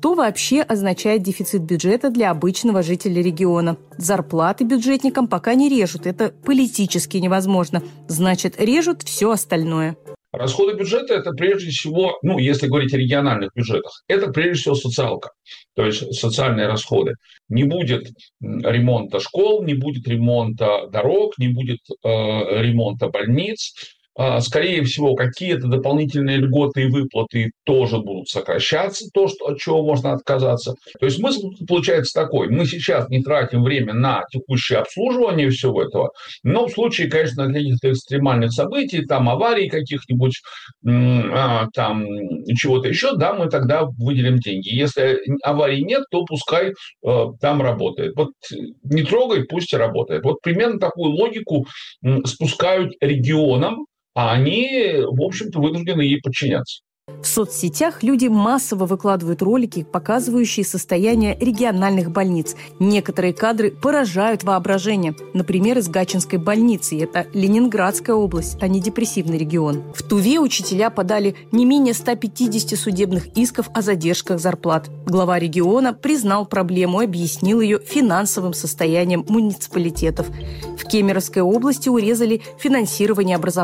Что вообще означает дефицит бюджета для обычного жителя региона? Зарплаты бюджетникам пока не режут, это политически невозможно. Значит, режут все остальное. Расходы бюджета – это прежде всего, если говорить о региональных бюджетах, это прежде всего социалка, то есть социальные расходы. Не будет ремонта школ, не будет ремонта дорог, не будет ремонта больниц. Скорее всего, какие-то дополнительные льготы и выплаты тоже будут сокращаться, от чего можно отказаться. То есть смысл получается такой. Мы сейчас не тратим время на текущее обслуживание всего этого, но в случае, конечно, каких-то экстремальных событий, там аварий каких-нибудь, там чего-то еще, да, мы тогда выделим деньги. Если аварий нет, то пускай там работает. Вот не трогай, пусть и работает. Вот примерно такую логику спускают регионам, а они, в общем-то, вынуждены ей подчиняться. В соцсетях люди массово выкладывают ролики, показывающие состояние региональных больниц. Некоторые кадры поражают воображение. Например, из Гатчинской больницы. Это Ленинградская область, а не депрессивный регион. В Туве учителя подали не менее 150 судебных исков о задержках зарплат. Глава региона признал проблему и объяснил ее финансовым состоянием муниципалитетов. В Кемеровской области урезали финансирование образования.